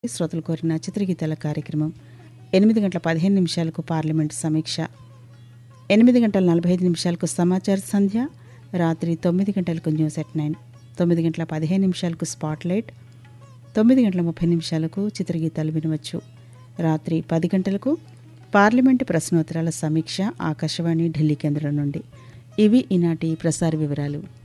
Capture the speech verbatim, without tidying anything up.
శ్రోతలు కోరిన చిత్రగీతాల కార్యక్రమం. ఎనిమిది గంటల పదిహేను నిమిషాలకు పార్లమెంట్ సమీక్ష, ఎనిమిది గంటల నలభై ఐదు నిమిషాలకు సమాచార సంధ్య, రాత్రి తొమ్మిది గంటలకు న్యూస్ ఎట్ నైన్, తొమ్మిది గంటల పదిహేను నిమిషాలకు స్పాట్ లైట్, తొమ్మిది గంటల ముప్పై నిమిషాలకు చిత్రగీతాలు వినవచ్చు. రాత్రి పది గంటలకు పార్లమెంటు ప్రశ్నోత్తరాల సమీక్ష ఆకాశవాణి ఢిల్లీ కేంద్రం నుండి. ఇవి ఈనాటి ప్రసార వివరాలు.